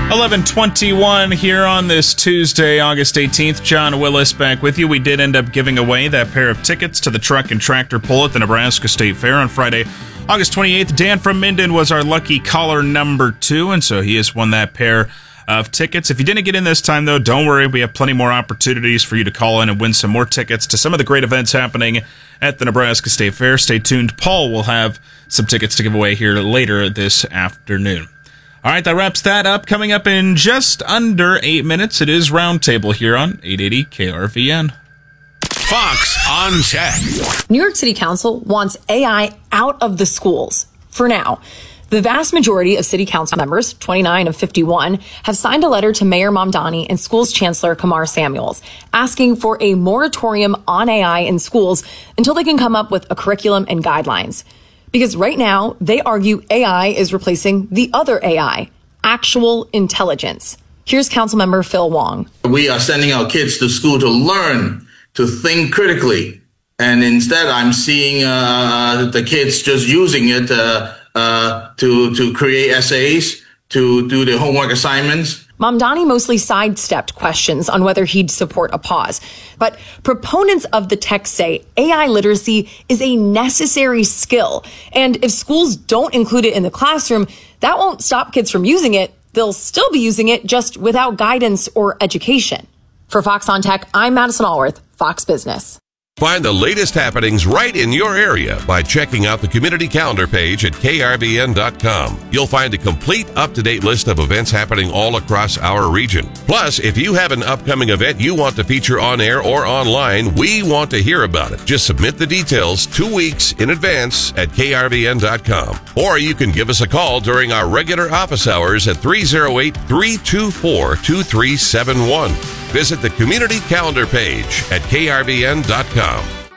11:21 here on this Tuesday, August 18th. John Willis back with you. We did end up giving away that pair of tickets to the Truck and Tractor Pull at the Nebraska State Fair on Friday, August 28th. Dan from Minden was our lucky caller number 2, and so he has won that pair of tickets. If you didn't get in this time, though, don't worry. We have plenty more opportunities for you to call in and win some more tickets to some of the great events happening at the Nebraska State Fair. Stay tuned. Paul will have some tickets to give away here later this afternoon. All right, that wraps that up. Coming up in just under 8 minutes, it is Roundtable here on 880 KRVN. Fox on Tech. New York City Council wants AI out of the schools for now. The vast majority of city council members, 29 of 51, have signed a letter to Mayor Mamdani and schools chancellor Kamar Samuels, asking for a moratorium on AI in schools until they can come up with a curriculum and guidelines. Because right now, they argue AI is replacing the other AI, actual intelligence. Here's Councilmember Phil Wong. We are sending our kids to school to learn, to think critically. And instead, I'm seeing the kids just using it to create essays, to do the homework assignments. Mamdani mostly sidestepped questions on whether he'd support a pause. But proponents of the text say AI literacy is a necessary skill. And if schools don't include it in the classroom, that won't stop kids from using it. They'll still be using it just without guidance or education. For Fox on Tech, I'm Madison Allworth, Fox Business. Find the latest happenings right in your area by checking out the community calendar page at krvn.com. You'll find a complete up-to-date list of events happening all across our region. Plus, if you have an upcoming event you want to feature on air or online, we want to hear about it. Just submit the details 2 weeks in advance at krvn.com. Or you can give us a call during our regular office hours at 308-324-2371. Visit the community calendar page at krvn.com.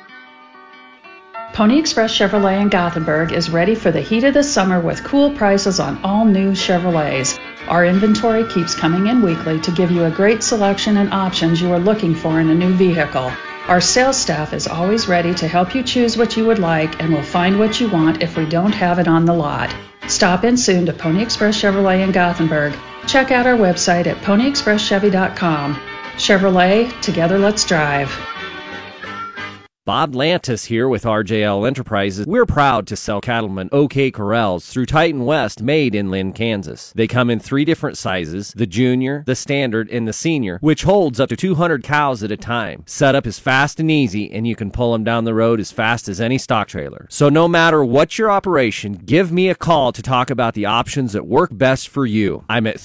Pony Express Chevrolet in Gothenburg is ready for the heat of the summer with cool prices on all new Chevrolets. Our inventory keeps coming in weekly to give you a great selection and options you are looking for in a new vehicle. Our sales staff is always ready to help you choose what you would like and will find what you want if we don't have it on the lot. Stop in soon to Pony Express Chevrolet in Gothenburg. Check out our website at ponyexpresschevy.com. Chevrolet, together let's drive. Bob Lantis here with RJL Enterprises. We're proud to sell cattlemen OK Corrals through Titan West, made in Lynn, Kansas. They come in 3 different sizes, the junior, the standard, and the senior, which holds up to 200 cows at a time. Setup is fast and easy, and you can pull them down the road as fast as any stock trailer. So no matter what your operation, give me a call to talk about the options that work best for you. I'm at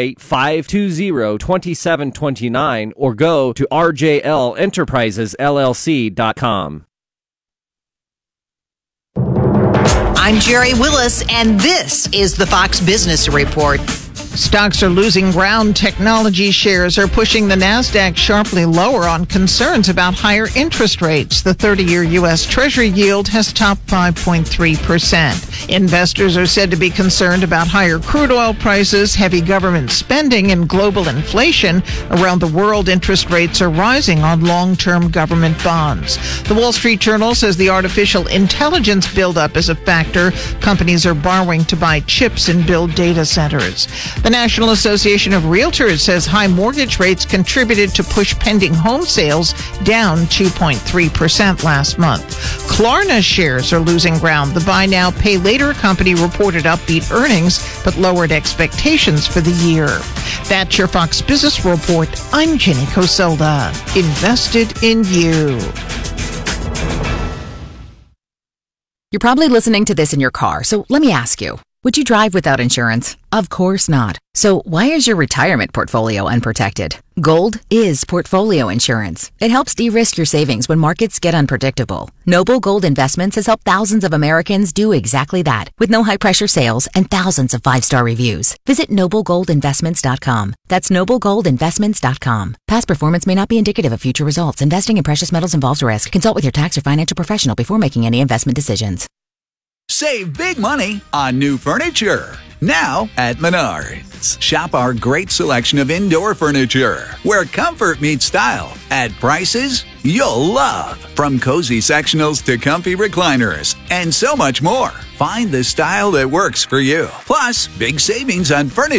308-520-2729 or go to rjlenterprisesllc.com. I'm Jerry Willis, and this is the Fox Business Report. Stocks are losing ground. Technology shares are pushing the NASDAQ sharply lower on concerns about higher interest rates. The 30-year U.S. Treasury yield has topped 5.3%. Investors are said to be concerned about higher crude oil prices, heavy government spending, and global inflation. Around the world, interest rates are rising on long-term government bonds. The Wall Street Journal says the artificial intelligence buildup is a factor. Companies are borrowing to buy chips and build data centers. The National Association of Realtors says high mortgage rates contributed to push pending home sales down 2.3% last month. Klarna shares are losing ground. The buy now, pay later company reported upbeat earnings but lowered expectations for the year. That's your Fox Business Report. I'm Jenny Coselda. Invested in you. You're probably listening to this in your car, so let me ask you. Would you drive without insurance? Of course not. So why is your retirement portfolio unprotected? Gold is portfolio insurance. It helps de-risk your savings when markets get unpredictable. Noble Gold Investments has helped thousands of Americans do exactly that, with no high-pressure sales and thousands of 5-star reviews. Visit noblegoldinvestments.com. That's noblegoldinvestments.com. Past performance may not be indicative of future results. Investing in precious metals involves risk. Consult with your tax or financial professional before making any investment decisions. Save big money on new furniture. Now at Menards. Shop our great selection of indoor furniture, where comfort meets style, at prices you'll love. From cozy sectionals to comfy recliners, and so much more. Find the style that works for you. Plus, big savings on furniture